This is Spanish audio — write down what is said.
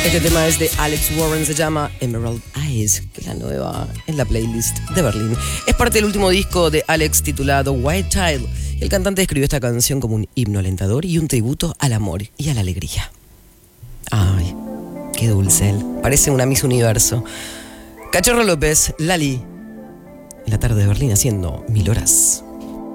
Este tema es de Alex Warren, se llama Emerald Eyes, que es la nueva en la playlist de Berlín. Es parte del último disco de Alex titulado White Child. El cantante escribió esta canción como un himno alentador y un tributo al amor y a la alegría. Ay, qué dulce él. Parece una Miss Universo. Cachorro López, Lali, en la tarde de Berlín haciendo 1000 horas.